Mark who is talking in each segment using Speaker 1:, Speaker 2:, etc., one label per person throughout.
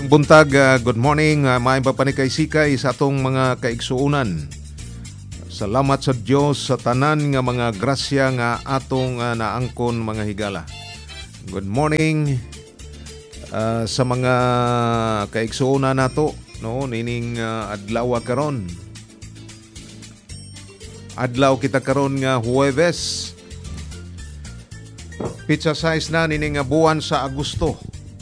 Speaker 1: Mayong buntag, good morning, may papanikay-sikay sa atong mga kaigsuunan. Salamat sa Dios sa tanan nga mga grasya nga atong naangkon mga higala. Good morning sa mga kaigsuunan nato, no, nining adlaw karon. Adlaw kita karon nga Huwebes. Pizza size na nining buwan sa Agosto.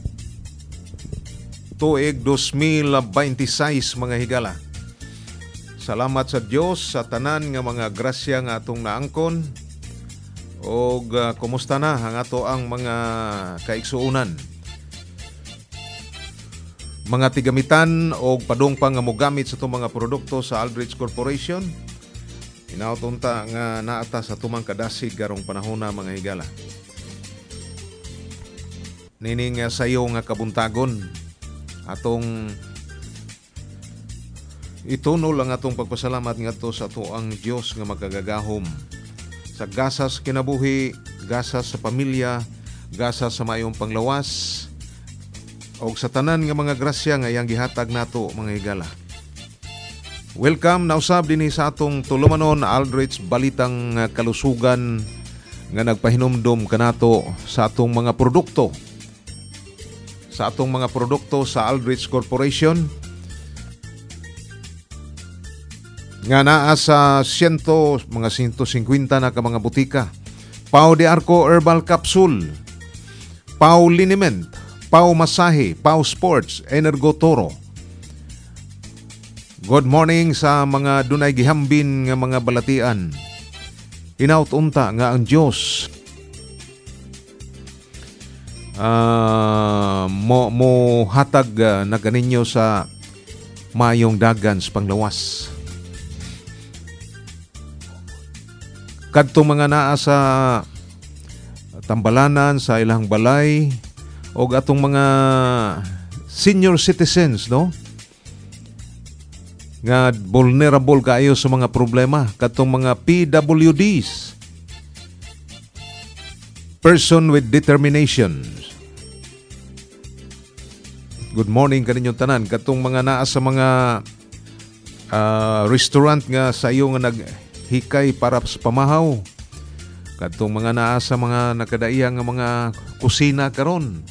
Speaker 1: Tuig 2026 mga higala. Salamat sa Dios sa tanan nga mga grasya nga atong naangkon. O kumusta na ang ato ang mga kaigsuunan. Mga tigamitan o padung pa nga mogamit sa itong mga produkto sa Aldrich Corporation. Inautunta nga naata sa tumang kadasig karong panahon na mga higala. Nining sayo nga kabuntagon. Atong itunol ang atong pagpasalamat ngadto sa ato ang Dios nga magagagahom sa gasas kinabuhi, gasas sa pamilya, gasas sa mayong panglawas o sa tanan nga mga grasya nga iyang gihatag nato mga higala. Welcome na usab dinhi sa atong tulumanon Aldrich Balitang Kalusugan nga nagpahinumdom kanato sa atong mga produkto. Sa atong mga produkto sa Aldrich Corporation nga naa sa mga 150 na ka mga butika. Pau de Arco Herbal Capsule, Pau Liniment, Pau Masahe, Pau Sports, Energo Toro. Good morning sa mga dunay gihambin nga mga balatian. Hinaut-unta nga ang Dios mo hatag na ganinyo sa mayong dagan sa panglawas. Kadtong mga naa sa tambalanan sa ilang balay o atong mga senior citizens, no? Nga vulnerable kayo sa mga problema. Kadtong mga PWDs, person with determination. Good morning kaninyong tanan. Katong mga naa sa mga restaurant nga sa iyo nga naghikay para sa pamahaw. Katong mga naa sa mga nakadaiyang nga mga kusina karon.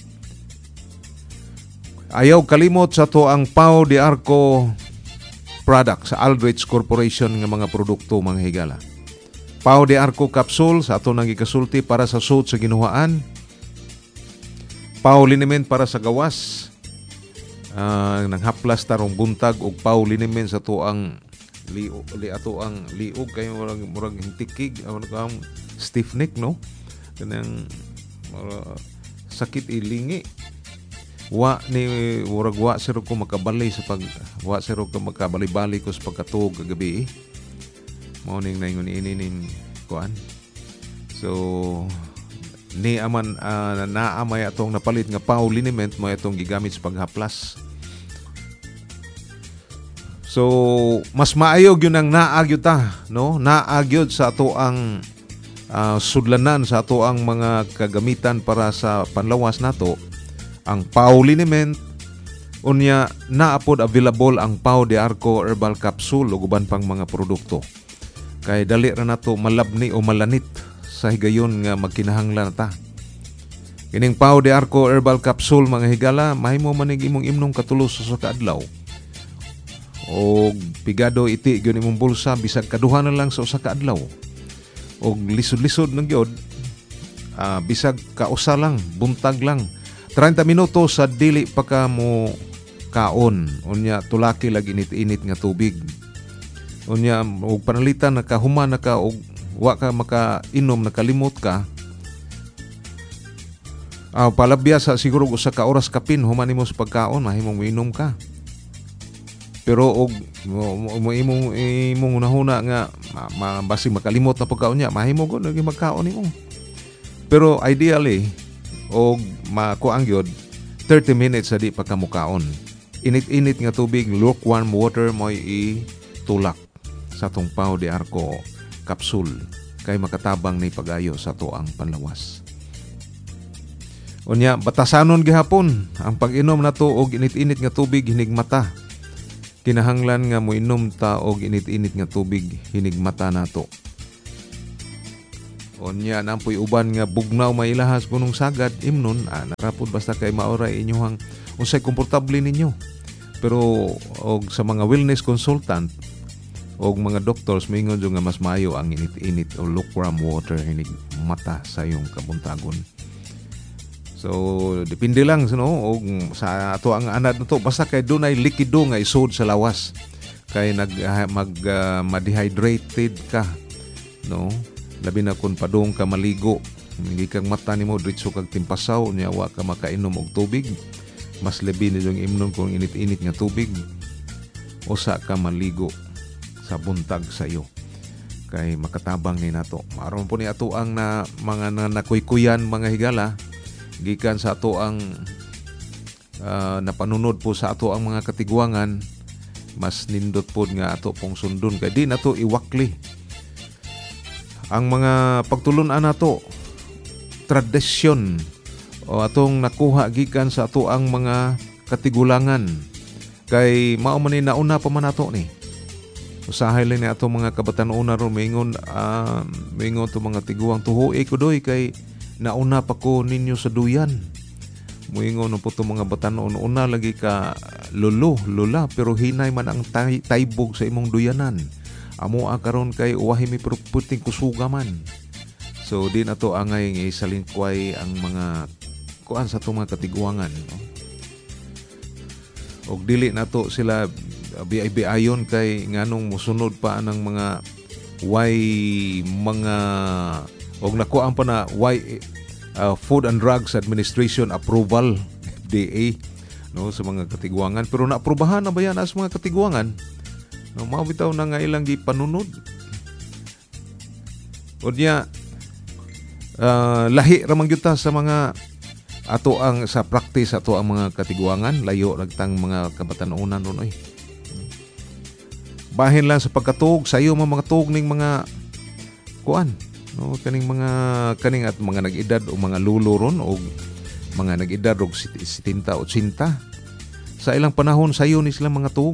Speaker 1: Ayaw kalimot sa to ang Pau de Arco product sa Aldrich Corporation nga mga produkto mga higala. Pau de Arco capsule sa ato nang gikasulti para sa suot sa ginuhaan. Pau liniment para sa gawas. Nanghaplas tarong buntag og Pau liniment sa ato ang liog kayo murag hintikig ang stiff neck, no? Kanang sakit ilingi. Wa siro ko makabali sa makabali-bali ko sa pagkatug kagabi. Morning na yung ininin kuan. So ni aman naamay atong napalit nga Pau liniment mo itong gigamit sa paghaplas. So mas maayog yun ang naagyod ta, no? Naagyod sa ato ang sudlanan sa ato ang mga kagamitan para sa panlawas nato ang Pau liniment. Unya naapod available ang Pau de Arco Herbal Capsule ug uban pang mga produkto. Kay dali ra nato malabni o malanit sa higayon nga magkinahanglan ta. Kining Pau de Arco Herbal Capsule mga higala, mahimo manig imong imnom katulos sa kaadlaw. O pigado iti gyud imong bulsa bisag kaduha na lang sa usa ka adlaw. Og lisod-lisod na gyud bisag kausa lang, buntag lang. 30 minutos sa dili pa ka mo kaon. Unya tulaki lagi init-init nga tubig. Unya og panalitan nakahuman na ka og wa ka makainom nakalimot ka. Palabya sa siguro usa ka oras kapin human nimo sa pagkaon mahimong miinom ka. Pero og mo imong unahuna nga basi makalimot na pagkaon niya mahimo gud naging magkaon nimo. Pero ideally og makuang gyud 30 minutes sa di pa ka mukaon. Init-init nga tubig, lukewarm water mo itulak sa tong Pau de Arco capsule kay makatabang ni pagayo sa to ang panlawas. Unya batasanon gihapon ang pag-inom nato og init-init nga tubig hinigmata. Kinahanglan nga moinom ta og init-init nga tubig hinigmata nato. Unya nampoy uban nga bugnaw mailahas kunong sagad imnon narapod basta kay maoray inyohang unsay komportable ninyo. Pero og sa mga wellness consultant og mga doctors maingon nga mas maayo ang init-init o lukewarm water hinigmata sa iyong kabuntagon. So depende lang og sa ato ang anad nato basta kay dunay likido nga isod sa lawas kay ma-dehydrated ka no, labi na kun padung ka maligo hindi kang mata nimo diretso kag timpasaw nya wa ka makainom og tubig, mas labi ni yung imnon kung init-init nga tubig usa ka maligo sa buntag sa iyo kay makatabang ni nato. Aron po ni ato ang mga nakuykuyan mga higala gikan sa ato ang napanunod po sa ato ang mga katigwangan, mas nindot po nga ato pong sundon kay di nato iwakli ang mga pagtulunan nato tradisyon o atong nakuha gikan sa ato ang mga katigulangan kay mao man ni nauna pa man nato ni usahay lang ni ato mga kabatan-una ron mingon to mga tiguang tuhoy ko doy kay nauna pa ko ninyo sa duyan. Muingon po itong mga batanon, una lagi ka lula, pero hinay man ang taybog sa imong duyanan. Amo karon kay uwahi mi puting kusuga man. So di na to angay isalingkway ang mga kuan sa itong mga katiguangan. No? Og dili na to sila biay-biayon kay nganong musunod pa anang mga mga og nakuhaan pa na Food and Drugs Administration approval FDA no sa mga katigwangan pero naaprubahan na ba yan sa mga katigwangan no mao bitaw na nga ilang gipanunod unya lahi ra man gyud ta sa mga ato ang sa practice ato ang mga katigwangan layo ragtang mga kabatan-unan ron oy bahin lang sa pagkatuog sayo mga tuog ning mga kuan no kaning at mga nag-edad o mga lulo ron o mga nag-edad og 70 o 80 sa ilang panahon sayo ni sila mga tuog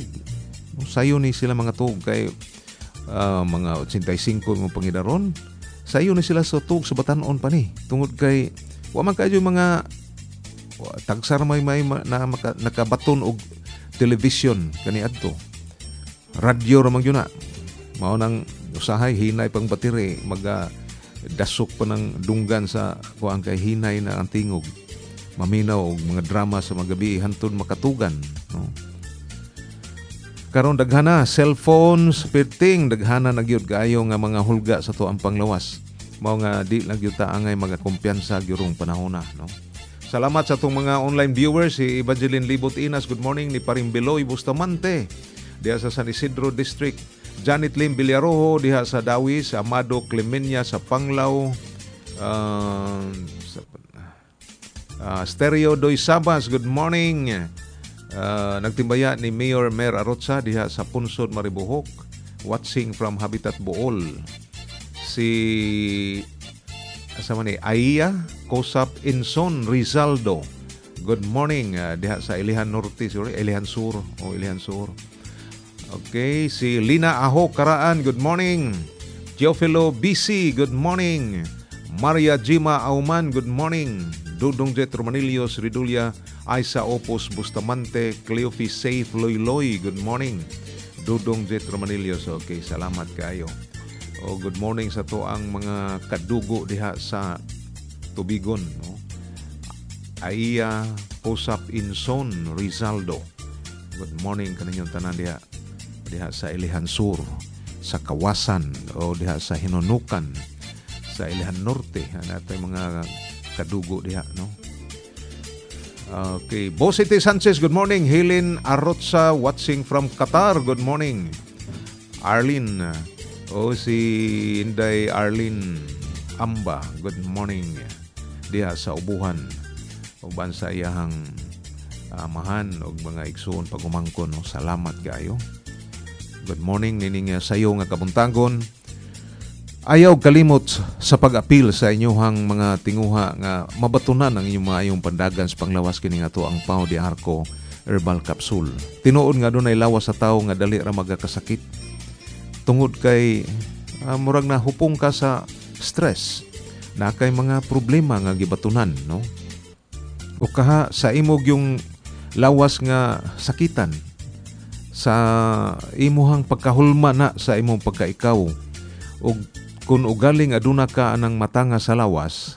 Speaker 1: kay mga 85 mo pangidaron sayo ni sila sa tuog sa batanon pa ni tungod kay wa man kayo mga tagsar may na nakabaton og television kani adto radyo ra man gyud na mao nang usahay hinay pang battery dasok pa ng dunggan sa kuang kay hinay na ang tingog maminaw og mga drama sa magabi hantod makatugan no karon daghana cellphones perting daghana nagyud kaayo nga mga hulga sa to ang panglawas mao nga di lang gyud ta angay magakumpiyansa gyurong panahona no. Salamat sa tong mga online viewers si Evangeline Libot Inas, good morning ni Paring Beloy Bustamante diha sa San Isidro District. Janet Lim Villarojo diha sa Dawis, Amado Clemenya sa Panglao, Stereo Doy Sabas, good morning. Nagtimbaya ni Mayor Mer Arotza diha sa Punsod Maribohok, watching from Habitat Bool. Si asama ni Aiya Kosap Inson Rizaldo, good morning diha sa Ilihan Norte, Ilihan Sur. Okay, si Lina Aho Karaan, good morning. Geofilo BC, good morning. Maria Jima Auman, good morning. Dudong Jet Romanilios Ridulia, Aisa Opos Bustamante, Cleofi Safe Loyloy, good morning. Dudong Jet Romanilios, okay, salamat kayo. Good morning sa to ang mga kadugo diha sa Tubigon, no? Aiya Kosap Inson Rizaldo, good morning kaninyong tanan diha sa Ilihan Sur, sa Kawasan o diha sa Hinunukan, sa Ilihan Norte, natay mga kadugo diha no. Okay, Bosite Sanchez, good morning. Helen Arotza watching from Qatar, good morning. Arlene si Inday Arlene Amba, good morning diha sa Ubuhan uban sa iyahang amahan og mga igsoon pagumangkon no. Salamat kayo. Good morning nining sayo nga kabuntagon. Ayaw kalimot sa pag-apil sa inyong mga tinguha nga mabatunan ang inyong maayong pandagan sa panglawas kini nga to ang Pau de Arco Herbal Capsule. Tinuod nga dunay lawas sa tao nga dali ra magakasakit. Tungod kay murag na hupong ka sa stress. Na kay mga problema nga gibatunan, no? O kaha sa imog yung lawas nga sakitan sa imuhang pagkahulma na sa imong pagkaikaw. O kung ugaling aduna ka anang matanga sa lawas,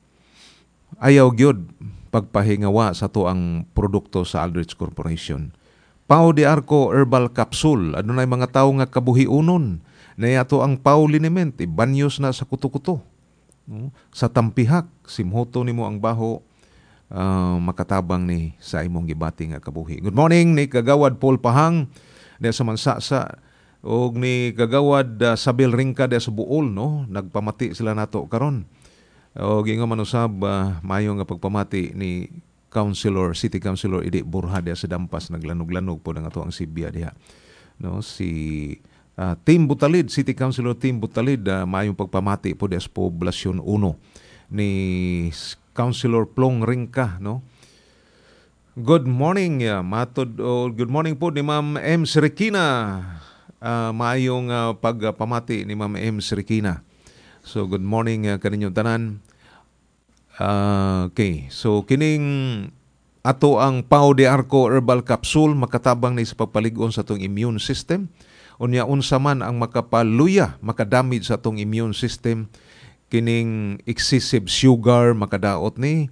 Speaker 1: ayaw gyud pagpahingawa sa to ang produkto sa Aldrich Corporation. Pau de Arco Herbal Capsule, adunay mga tawo nga kabuhiunon na yato ang Pau liniment, ibanyos na sa kuto-kuto. Sa tampihak, simhoto nimo ang baho, makatabang ni sa imong gibati nga kabuhi. Good morning ni Kagawad Paul Pahang, na sa Mansasa, og ni Kagawad Sabil Ringka de sa Buol, no? Nagpamati sila nato karon. Og ingon man usab mayo nga pagpamati ni City Councilor Idi Burha de sa Dampas, naglanog-lanog po ang ato ang Sibya diha. No, si Team Butalid, City Councilor Team Butalid, mayong pagpamati po de sa Poblasyon 1 ni Councilor Plong Ringka, no? Good morning, good morning po ni Ma'am M. Sirikina. Maayong pagpamati ni Ma'am M. Sirikina. So, good morning kaninyong tanan. Okay, so kining ato ang Pau de Arco Herbal Capsule, makatabang ni sa pagpaligon sa atong immune system. Unya unsa man ang makapaluya, makadamage sa atong immune system, kining excessive sugar makadaot ni,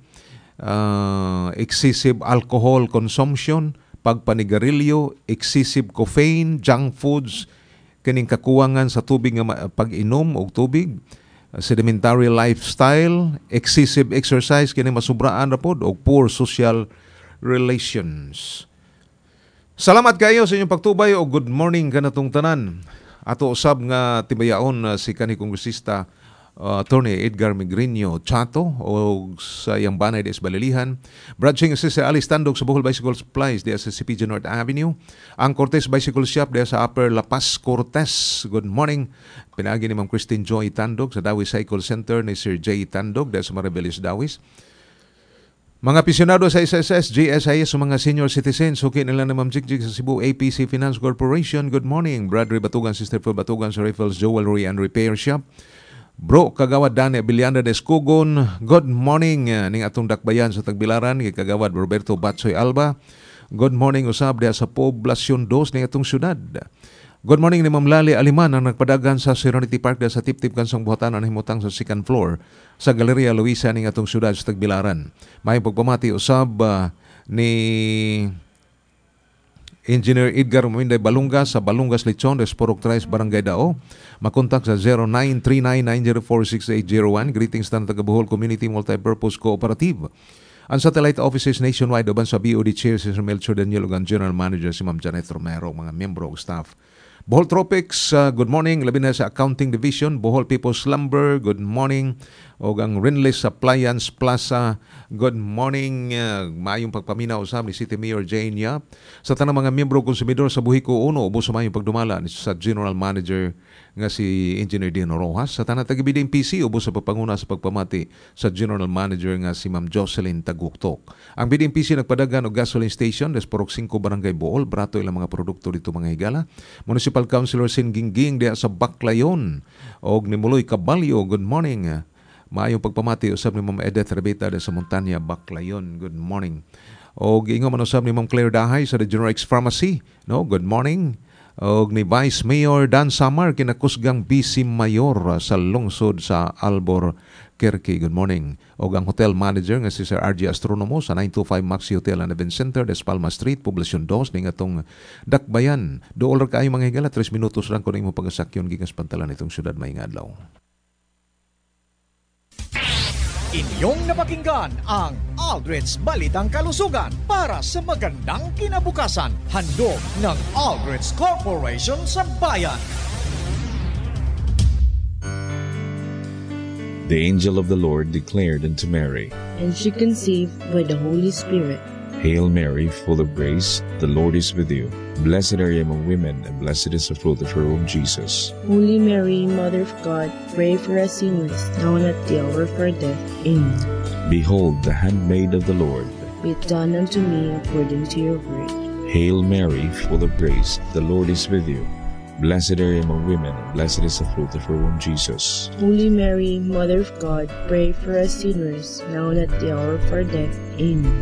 Speaker 1: excessive alcohol consumption, pagpanigarilyo, excessive caffeine, junk foods, kining kakuwangan sa tubig nga pag-inom og tubig, sedimentary lifestyle, excessive exercise kining masubraan ra pod, og poor social relations. Salamat kayo sa inyong pagtubay o good morning kanatong tanan. Ato usab nga tibayaon si kanhi kongresista Attorney Edgar Migrinio Chato o sa iyang banay des Balilihan. Branching si Alice Tandog sa Bohol Bicycle Supplies di sa CPG North Avenue. Ang Cortez Bicycle Shop di sa Upper La Paz, Cortez. Good morning. Pinagi ni Ma'am Christine Joy Tandog sa Dawis Cycle Center ni Sir J. Tandog di sa Maribelis Dawis. Mga pisyonado sa SSS, GSIS, mga senior citizens, okay nila na Ma'am Jigjig sa Cebu APC Finance Corporation. Good morning. Bradley Batugan, Sister Phil Batugan sa Rifles Jewelry and Repair Shop. Bro, Kagawad Dane Bilianda de Escugon. Good morning ning atong dakbayan sa Tagbilaran, kay Kagawad Roberto Batsoy Alba. Good morning usab diha sa Poblasyon 2 ning atong syudad. Good morning ni Ma'am Lali Aliman ang nagpadagan sa Serenity Park diha sa Tip-Tip Kansang Buhatan ang himutang sa second floor sa Galeria Luisa ning atong syudad sa Tagbilaran. May pagpamati usab ni Engineer Edgar Muminday Balunga sa Balungas Lechon, Resporok Tres, Barangay Dao. Makontak sa 0939-904-6801. Greetings na taga-Bohol Community Multipurpose Cooperative. Ang satellite offices nationwide uban sa BOD Chair si Sir Melchor Daniel ug ang General Manager si Ma'am Janet Romero, mga miyembro ug staff. Bohol Tropics, good morning. Labi na sa Accounting Division. Bohol People's Lumber, good morning. O ang Renless Appliance Plaza, good morning. Maayong pagpaminaw usab ni City Mayor Jane Yap. Sa tanang mga miyembro konsumidor sa Buhiko 1, ubos sa maayong pagdumala sa General Manager nga si Engineer Dino Rojas. Sa tanang taga-BDM PC, ubos sa pagpanguna sa pagpamati sa General Manager nga si Ma'am Jocelyn Taguktok. Ang BDM PC nagpadagan og gasoline station, Desporok 5 Barangay Bohol, brato ilang mga produkto dito mga higala. Municipal Councilor Sin Gingging diha sa Baclayon og ni Muloy Caballo, good morning. Maayong pagpamati usab ni Ma'am Edith Rebeta sa Montanya, Baclayon. Good morning. Og ingon man usab ni Ma'am Claire Dahay sa The Generics Pharmacy. No, good morning. Og ni Vice Mayor Dan Samar kinakusgang Vice Mayor sa lungsod sa Albor, Quirque. Good morning. Og ang hotel manager nga si Sir RG Astronomo sa 925 Maxi Hotel and Event Center, Des Palmas Street, Poblasyon 2 ning atong dakbayan. Dool ra kaayo mga higala, 3 minutos lang kuno imo pagasakyon gikas pantalan itong syudad maayong adlaw.
Speaker 2: Inyong napakinggan ang Aldrich Balitang Kalusugan para sa magandang kinabukasan. Handog ng Aldrich Corporation sa bayan.
Speaker 3: The angel of the Lord declared unto Mary,
Speaker 4: and she conceived by the Holy Spirit.
Speaker 3: Hail Mary, full of grace, the Lord is with you. Blessed are you among women, and blessed is the fruit of your womb, Jesus.
Speaker 4: Holy Mary, Mother of God, pray for us sinners, now and at the hour of our death. Amen.
Speaker 3: Behold, the handmaid of the Lord.
Speaker 4: Be it done unto me according to your word.
Speaker 3: Hail Mary, full of grace, the Lord is with you. Blessed are you among women, and blessed is the fruit of your womb, Jesus.
Speaker 4: Holy Mary, Mother of God, pray for us sinners, now and at the hour of our death. Amen.